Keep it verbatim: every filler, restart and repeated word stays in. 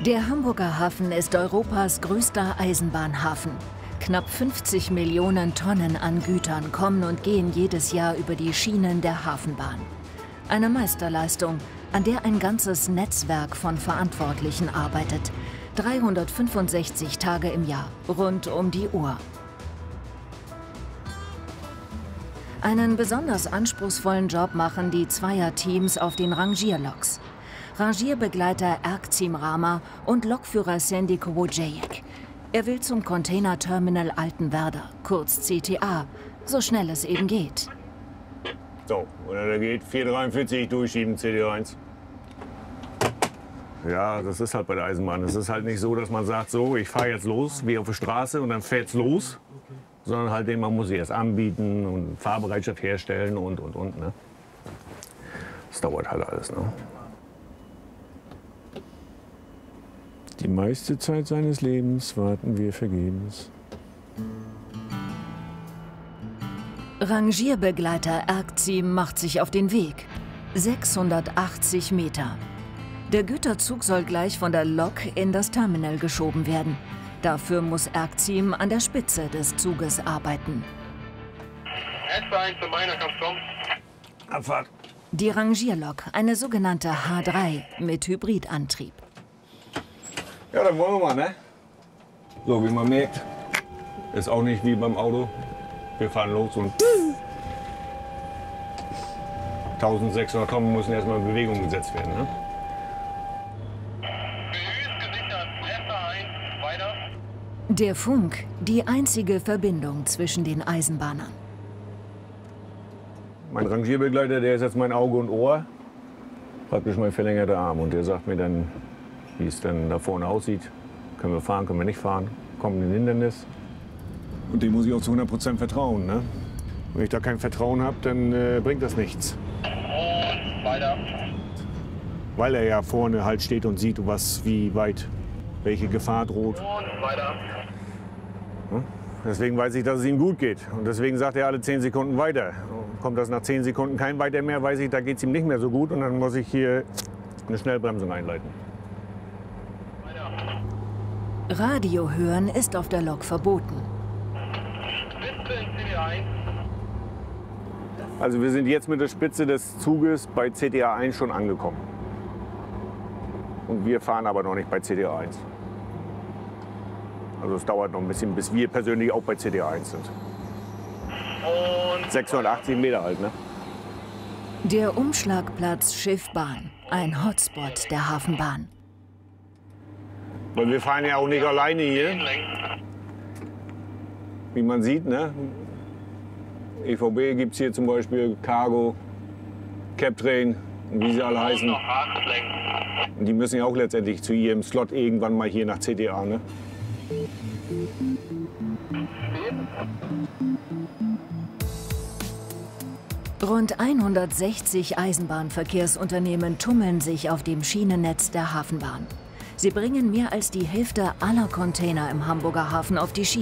Der Hamburger Hafen ist Europas größter Eisenbahnhafen. Knapp fünfzig Millionen Tonnen an Gütern kommen und gehen jedes Jahr über die Schienen der Hafenbahn. Eine Meisterleistung, an der ein ganzes Netzwerk von Verantwortlichen arbeitet. dreihundertfünfundsechzig Tage im Jahr, rund um die Uhr. Einen besonders anspruchsvollen Job machen die Zweierteams auf den Rangierloks. Rangierbegleiter Erkcim Rama und Lokführer Sandy Kowodjejek. Er will zum Containerterminal Altenwerder, kurz C T A, so schnell es eben geht. So, oder der geht vier dreiundvierzig durchschieben, C T A eins. Ja, das ist halt bei der Eisenbahn. Es ist halt nicht so, dass man sagt, so, ich fahre jetzt los, wie auf der Straße und dann fährt's los. Sondern halt, man muss sich erst anbieten und Fahrbereitschaft herstellen und, und, und. Ne? Das dauert halt alles. Ne? Die meiste Zeit seines Lebens warten wir vergebens. Rangierbegleiter Erkcim macht sich auf den Weg. sechshundertachtzig Meter. Der Güterzug soll gleich von der Lok in das Terminal geschoben werden. Dafür muss Erkcim an der Spitze des Zuges arbeiten. Abfahrt. Die Rangierlok, eine sogenannte H drei mit Hybridantrieb. Ja, dann wollen wir mal, ne? So, wie man merkt, ist auch nicht wie beim Auto. Wir fahren los und eintausendsechshundert Tonnen müssen erstmal in Bewegung gesetzt werden, ne? Der Funk, die einzige Verbindung zwischen den Eisenbahnern. Mein Rangierbegleiter, der ist jetzt mein Auge und Ohr, praktisch mein verlängerter Arm. Und der sagt mir dann, wie es dann da vorne aussieht. Können wir fahren, können wir nicht fahren, kommen in ein Hindernis. Und dem muss ich auch zu hundert Prozent vertrauen. Ne? Wenn ich da kein Vertrauen habe, dann äh, bringt das nichts. Und weiter. Weil er ja vorne halt steht und sieht, was, wie weit, welche Gefahr droht. Und weiter. Ja? Deswegen weiß ich, dass es ihm gut geht. Und deswegen sagt er alle zehn Sekunden weiter. Kommt das nach zehn Sekunden kein weiter mehr, weiß ich, da geht es ihm nicht mehr so gut. Und dann muss ich hier eine Schnellbremsung einleiten. Radio hören ist auf der Lok verboten. Also wir sind jetzt mit der Spitze des Zuges bei C T A eins schon angekommen. Und wir fahren aber noch nicht bei C T A eins. Also es dauert noch ein bisschen, bis wir persönlich auch bei C T A eins sind. Und sechshundertachtzig Meter alt, ne? Der Umschlagplatz Schiffbahn, ein Hotspot der Hafenbahn. Weil wir fahren ja auch nicht alleine hier. Wie man sieht, ne? E V B gibt es hier zum Beispiel, Cargo, Captrain, wie sie alle heißen. Und die müssen ja auch letztendlich zu ihrem Slot irgendwann mal hier nach C T A, ne? Rund hundertsechzig Eisenbahnverkehrsunternehmen tummeln sich auf dem Schienennetz der Hafenbahn. Sie bringen mehr als die Hälfte aller Container im Hamburger Hafen auf die Schiene.